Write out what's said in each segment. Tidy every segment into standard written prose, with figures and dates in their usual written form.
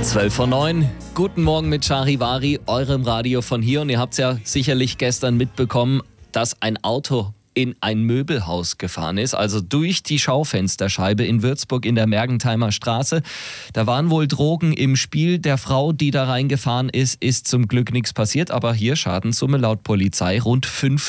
12:09 Guten Morgen mit Charivari, eurem Radio von hier. Und ihr habt es ja sicherlich gestern mitbekommen, dass ein Auto in ein Möbelhaus gefahren ist, also durch die Schaufensterscheibe in Würzburg in der Mergentheimer Straße. Da waren wohl Drogen im Spiel. Der Frau, die da reingefahren ist zum Glück nichts passiert, aber hier Schadenssumme laut Polizei rund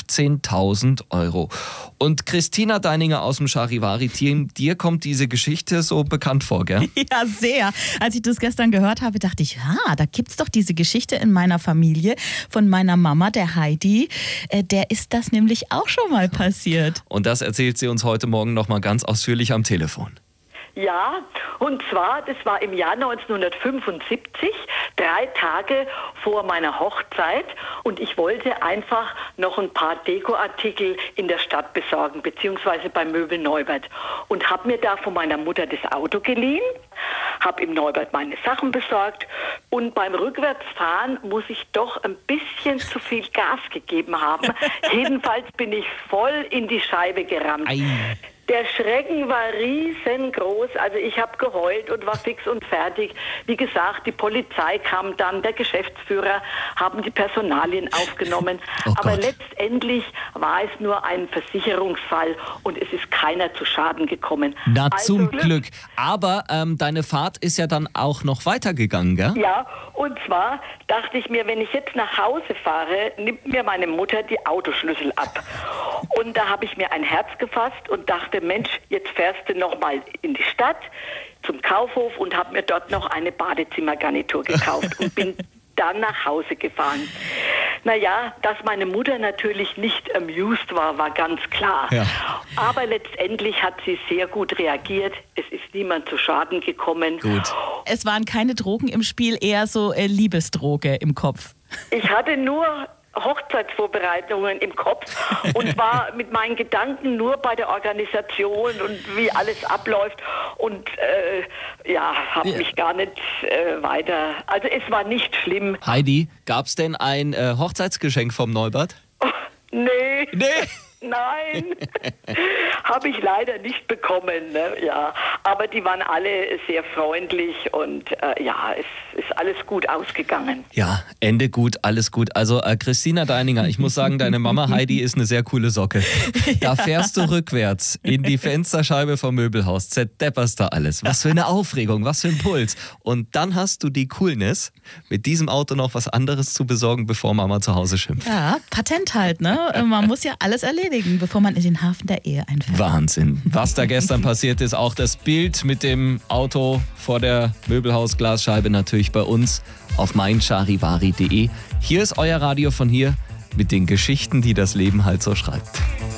15.000 €. Und Christina Deininger aus dem Charivari-Team, dir kommt diese Geschichte so bekannt vor, gell? Ja, sehr. Als ich das gestern gehört habe, dachte ich, da gibt's doch diese Geschichte in meiner Familie von meiner Mama, der Heidi. Der ist das nämlich auch schon mal passiert. Und das erzählt sie uns heute Morgen noch mal ganz ausführlich am Telefon. Ja, und zwar, das war im Jahr 1975, 3 Tage vor meiner Hochzeit, und ich wollte einfach noch ein paar Dekoartikel in der Stadt besorgen, beziehungsweise bei Möbel Neubert, und habe mir da von meiner Mutter das Auto geliehen, habe im Neubert meine Sachen besorgt, und beim Rückwärtsfahren muss ich doch ein bisschen zu viel Gas gegeben haben. Jedenfalls bin ich voll in die Scheibe gerammt. Ei. Der Schrecken war riesengroß, also ich habe geheult und war fix und fertig. Wie gesagt, die Polizei kam dann, der Geschäftsführer, haben die Personalien aufgenommen. Oh aber Gott. letztendlich war es nur ein Versicherungsfall und es ist keiner zu Schaden gekommen. Na, Also zum Glück. Aber deine Fahrt ist ja dann auch noch weitergegangen, gell? Ja, und zwar dachte ich mir, wenn ich jetzt nach Hause fahre, nimmt mir meine Mutter die Autoschlüssel ab. Und da habe ich mir ein Herz gefasst und dachte, Mensch, jetzt fährst du noch mal in die Stadt zum Kaufhof, und habe mir dort noch eine Badezimmergarnitur gekauft und bin dann nach Hause gefahren. Naja, dass meine Mutter natürlich nicht amused war, war ganz klar. Ja. Aber letztendlich hat sie sehr gut reagiert. Es ist niemand zu Schaden gekommen. Gut. Es waren keine Drogen im Spiel, eher so Liebesdroge im Kopf. Ich hatte nur Hochzeitsvorbereitungen im Kopf und war mit meinen Gedanken nur bei der Organisation und wie alles abläuft, und habe mich gar nicht weiter. Also es war nicht schlimm. Heidi, gab's denn ein Hochzeitsgeschenk vom Neubert? Nee. Nee. Nein, habe ich leider nicht bekommen. Ne? Ja, aber die waren alle sehr freundlich, und es ist alles gut ausgegangen. Ja, Ende gut, alles gut. Also Christina Deininger, ich muss sagen, deine Mama Heidi ist eine sehr coole Socke. Da fährst du rückwärts in die Fensterscheibe vom Möbelhaus, zerdepperst da alles. Was für eine Aufregung, was für ein Puls. Und dann hast du die Coolness, mit diesem Auto noch was anderes zu besorgen, bevor Mama zu Hause schimpft. Ja, Patent halt, ne? Man muss ja alles erledigen, bevor man in den Hafen der Ehe einfährt. Wahnsinn. Was da gestern passiert ist, auch das Bild mit dem Auto vor der Möbelhausglasscheibe natürlich bei uns auf meincharivari.de. Hier ist euer Radio von hier mit den Geschichten, die das Leben halt so schreibt.